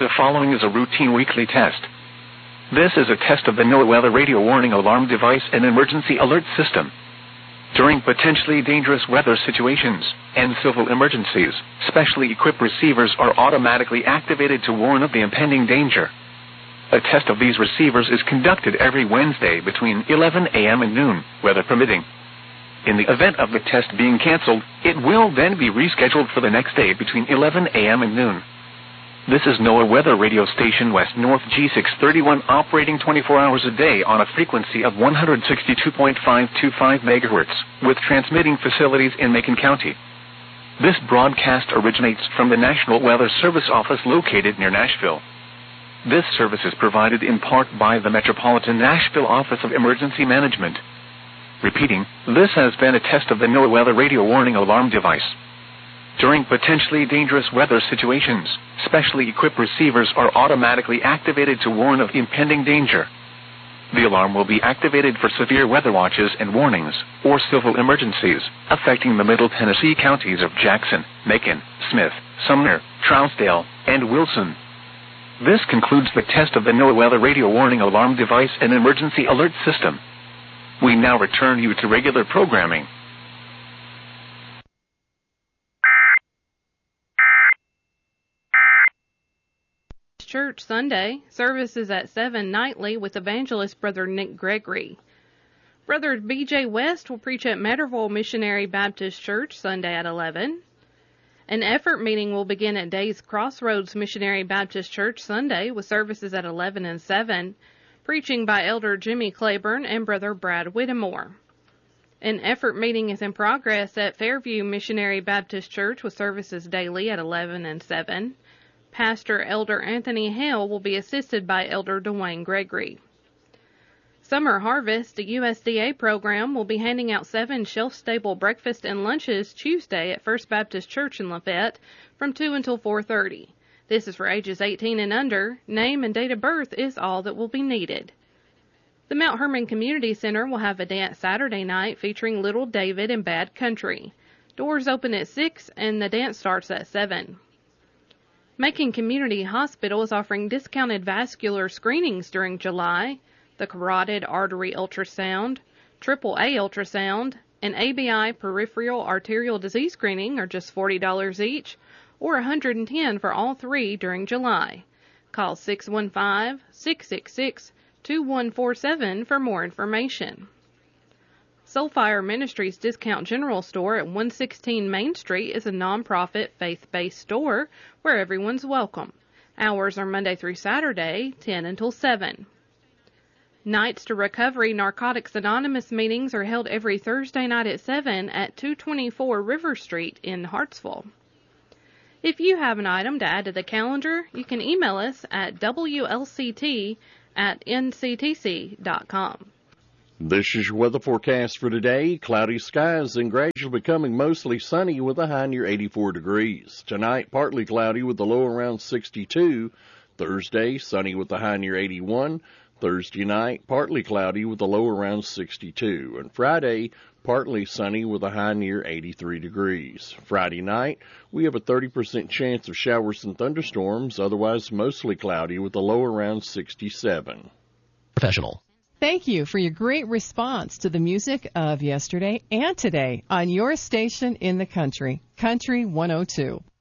The following is a routine weekly test. This is a test of the NOAA weather radio warning alarm device and emergency alert system. During potentially dangerous weather situations and civil emergencies, specially equipped receivers are automatically activated to warn of the impending danger. A test of these receivers is conducted every Wednesday between 11 a.m. and noon, weather permitting. In the event of the test being canceled, it will then be rescheduled for the next day between 11 a.m. and noon. This is NOAA Weather Radio Station West North G631 operating 24 hours a day on a frequency of 162.525 megahertz, with transmitting facilities in Macon County. This broadcast originates from the National Weather Service Office located near Nashville. This service is provided in part by the Metropolitan Nashville Office of Emergency Management. Repeating, this has been a test of the NOAA Weather Radio Warning Alarm device. During potentially dangerous weather situations, specially equipped receivers are automatically activated to warn of impending danger. The alarm will be activated for severe weather watches and warnings, or civil emergencies, affecting the Middle Tennessee counties of Jackson, Macon, Smith, Sumner, Trousdale, and Wilson. This concludes the test of the NOAA Weather Radio Warning Alarm device and emergency alert system. We now return you to regular programming. Church Sunday, services at 7 nightly with evangelist Brother Nick Gregory. Brother B.J. West will preach at Matterville Missionary Baptist Church Sunday at 11. An effort meeting will begin at Days Crossroads Missionary Baptist Church Sunday with services at 11 and 7, preaching by Elder Jimmy Claiborne and Brother Brad Whittemore. An effort meeting is in progress at Fairview Missionary Baptist Church with services daily at 11 and 7. Pastor Elder Anthony Hale will be assisted by Elder Dwayne Gregory. Summer Harvest, a USDA program, will be handing out 7 shelf-stable breakfast and lunches Tuesday at First Baptist Church in Lafayette from 2 until 4:30. This is for ages 18 and under. Name and date of birth is all that will be needed. The Mount Hermon Community Center will have a dance Saturday night featuring Little David and Bad Country. Doors open at 6 and the dance starts at 7. Macon Community Hospital is offering discounted vascular screenings during July. The carotid artery ultrasound, AAA ultrasound, and ABI peripheral arterial disease screening are just $40 each, or $110 for all 3 during July. Call 615-666-2147 for more information. Soulfire Ministries Discount General Store at 116 Main Street is a nonprofit, faith-based store where everyone's welcome. Hours are Monday through Saturday, 10 until 7. Nights to Recovery Narcotics Anonymous meetings are held every Thursday night at 7 at 224 River Street in Hartsville. If you have an item to add to the calendar, you can email us at wlct@nctc.com. This is your weather forecast for today. Cloudy skies and gradually becoming mostly sunny with a high near 84 degrees. Tonight, partly cloudy with a low around 62. Thursday, sunny with a high near 81. Thursday night, partly cloudy with a low around 62. And Friday, partly sunny with a high near 83 degrees. Friday night, we have a 30% chance of showers and thunderstorms, otherwise mostly cloudy with a low around 67. Professional. Thank you for your great response to the music of yesterday and today on your station in the country, Country 102.